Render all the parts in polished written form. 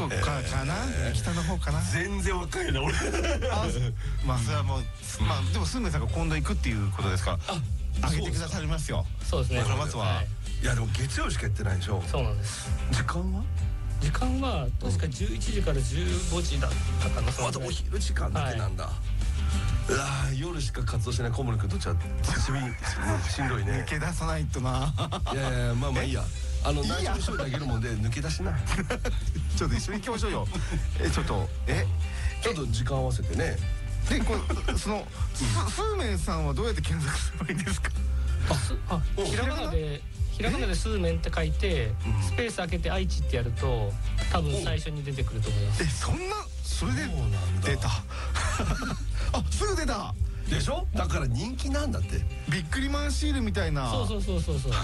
こかな、北の方かな。 全然わかんないな俺。 まあそれはもう、まあでもスーメンさんが今度行くっていうことですから、あげてくださいますよ。 そうですね。 まずは。 いやでも月曜しかやってないでしょ。 そうなんです。 時間は確か11時から15時だったかな。 またお昼時間だけなんだ。夜しか活動しない小森君とちゃしんどいね。 抜け出さないとな。 いやいや、まあいいや。内緒にしといてあげるもんで抜け出しな。 ちょっと一緒に行きましょうよ。ちょっと時間合わせてね。 でそのスーメンさんはどうやって検索すればいいんですか。 ひらがなでスーメンって書いてスペース開けて愛知ってやると多分最初に出てくると思います。 そんなそれで出た。すぐ出たでしょ。だから人気なんだって。 ビックリマンシールみたいな。 そう。 そう。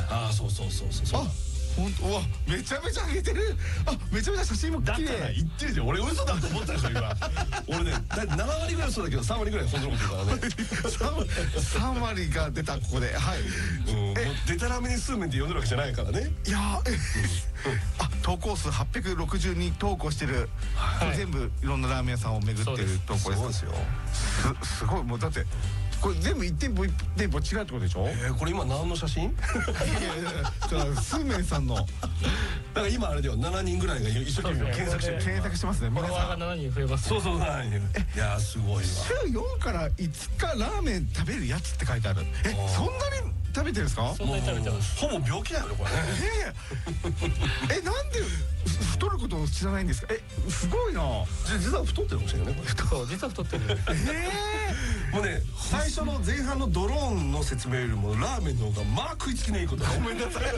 本当。うわ、めちゃめちゃ上げてる。めちゃめちゃ写真も綺麗。 だから言ってるじゃん。俺嘘だと思ったでしょ今。俺ね、7割ぐらい嘘だけど3割ぐらい本当のこと言うからね。 3割が出たここで。はい。 デタラメにスーメンって呼んでるわけじゃないからね。 いや投稿数862投稿してる。全部いろんなラーメン屋さんを巡ってる投稿です。 そうですよ。 すごい。もうだってこれ全部1店舗1店舗違うってことでしょ。 これ今何の写真？いやスーメンさんの。だから今あれだよ、7人ぐらいが一生懸命検索してますね。 フォロワーが7人増えます。 そう7人。いやすごいわ。 週4から5日ラーメン食べるやつって書いてある。そんなに食べてるんですか。 そんなに食べてます。 ほぼ病気だよねこれね。 なんで太ることを知らないんですか。すごいな。 実は太ってるかもしれないねこれ。 そう、実は太ってる。 もうね、最初の前半のドローンの説明よりもラーメンの方がまあ食いつきのいいことだ。 ごめんなさい。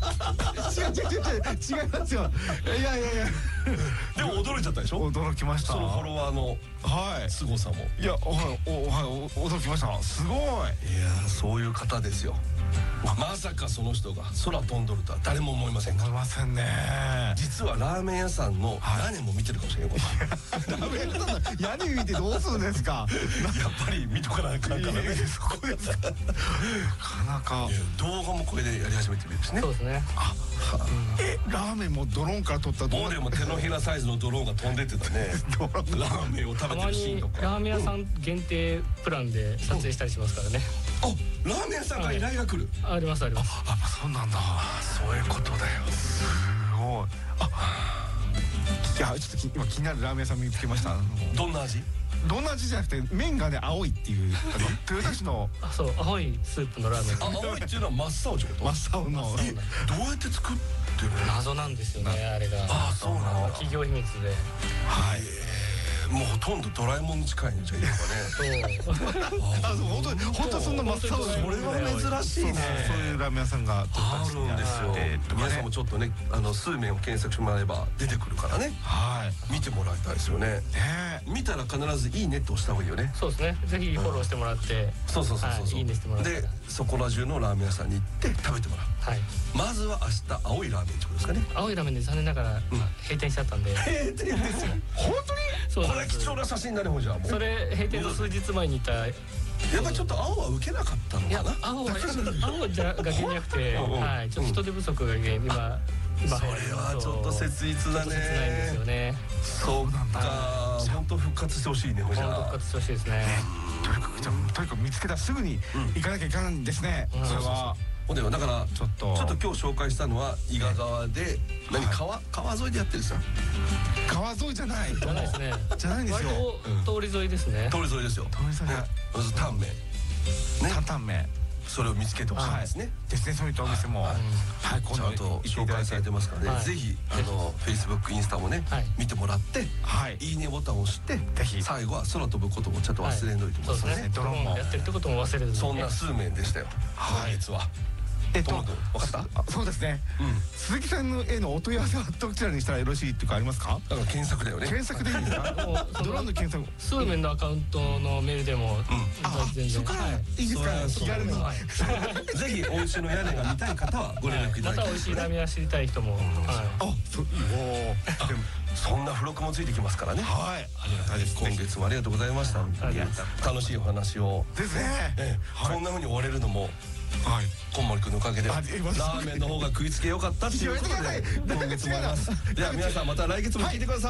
違いますよ。いやでも驚いちゃったでしょ。 驚きました。 そのフォロワーの凄さも。 いや驚きました。すごい。いやそういう方ですよ。まさかその人が空飛んどるとは誰も思いませんから。 思いませんね。 実はラーメン屋さんの屋根も見てるかもしれない。 ラーメン屋さんの屋根見てどうするんですか。 やっぱり見とかなあかんからね。 そこですか。なかなか動画もこれでやり始めてるんですね。 そうですね。 ラーメンもドローンから撮った。 もうでも手のひらサイズのドローンが飛んでってたね。ラーメンを食べてるシーンとか。 ラーメン屋さん限定プランで撮影したりしますからね。 ラーメン屋さんから依頼が来る。 あります。 そうなんだ。 そういうことだよ。 すごい。いやちょっと今気になるラーメン屋さん見つけました。 どんな味？ どんな味じゃなくて麺がね青いっていう豊田市のそう青いスープのラーメン。 青いっていうのは真っ青ってこと？ 真っ青の。どうやって作ってるの？ 謎なんですよねあれが。 そうなんだ。 企業秘密で。 はい。 もうほとんどドラえもんに近いんじゃいいのかね。 本当そんな真っ青。 それは珍しいね。 そういうラーメン屋さんがあるんですよ。皆さんもちょっとねスーメンを検索してもらえば出てくるからね。見てもらいたいですよね。見たら必ずいいねって押した方がいいよね。 そうですね。ぜひフォローしてもらって。 そういいねしてもらって。 でそこら中のラーメン屋さんに行って食べてもらう。まずは明日青いラーメンってことですかね。 青いラーメンで残念ながら閉店しちゃったんで。 閉店ですよ。 本当に？ これ貴重な写真だね。じゃあもうそれ閉店の数日前にいた。やっぱりちょっと青は受けなかったのかな。 青が原因じゃなくて、ちょっと人手不足が原因今それはちょっと切実だね。 切ないんですよね。 そうなんだ。本当復活してほしいね。 本当復活してほしいですね。 とにかく見つけたらすぐに行かなきゃいけないんですね。それは。 だからちょっと今日紹介したのは伊賀川で川沿いでやってるさ。 川沿いじゃない。 じゃないですね。 じゃないんですよ。 通り沿いですね。 通り沿いですよ。 通り沿いで。 まずタンメン。 タンメン。 それを見つけてほしいですね。 ですね。そういったお店もちゃんと紹介されてますからね。ぜひFacebook、インスタもね見てもらっていいねボタンを押して最後は空飛ぶこともちょっと忘れんといてくださいね。 ドローンもやってるってことも忘れずに。 そんな数面でしたよ。今月は。分かった？ そうですね。鈴木さんの絵のお問い合わせはどちらにしたらよろしいっていうかありますか？ だから検索だよね。 検索でいいんですか？ドローンの検索。 スーメンのアカウントのメールでも全然。 そこからいいですか？気軽に。 ぜひお家の屋根が見たい方はご連絡いただきたい。 また美味しいラーメン屋知りたい人も。 そんな付録もついてきますからね。 はい。ありがたいです。 今月もありがとうございました。楽しいお話を。 ですね。 こんな風に終われるのも。こんもりくんのおかげでラーメンの方が食いつけよかったっていうことで今月もあります。では皆さんまた来月も聞いてください。